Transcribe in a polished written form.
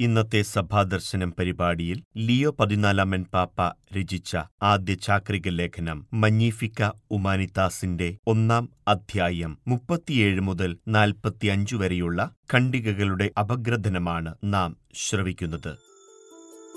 ഇന്നത്തെ സഭാദർശനം പരിപാടിയിൽ ലിയോ 14 പാപ്പ രചിച്ച ആദ്യ ചാക്രിക ലേഖനം മഗ്നിഫിക്ക ഉമാനിതാസിന്റെ 1-ാം അധ്യായം 37 മുതൽ 45 വരെയുള്ള ഖണ്ഡികകളുടെ അപഗ്രഥനമാണ് നാം ശ്രവിക്കുന്നത്.